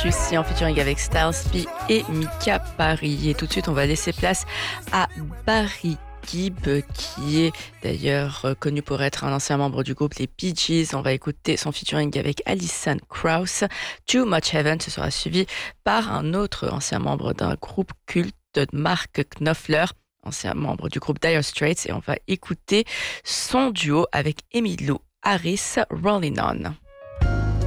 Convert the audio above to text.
Juicy en featuring avec Styles P et Mika Paris. Et tout de suite, on va laisser place à Barry Gibb, qui est d'ailleurs connu pour être un ancien membre du groupe les Bee Gees. On va écouter son featuring avec Alison Krauss. Too Much Heaven, ce sera suivi par un autre ancien membre d'un groupe culte, Mark Knopfler, ancien membre du groupe Dire Straits. Et on va écouter son duo avec Emmylou Harris, Rollin' On.